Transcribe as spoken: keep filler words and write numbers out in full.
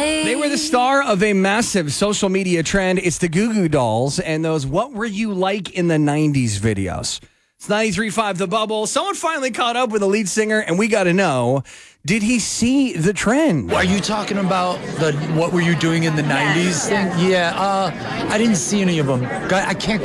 They were the star of a massive social media trend. It's the Goo Goo Dolls and those What Were You Like in the nineties videos. It's ninety-three point five The Bubble. Someone finally caught up with the lead singer, and we got to know, did he see the trend? Are you talking about the What Were You Doing in the nineties thing? Yeah, uh, I didn't see any of them. I can't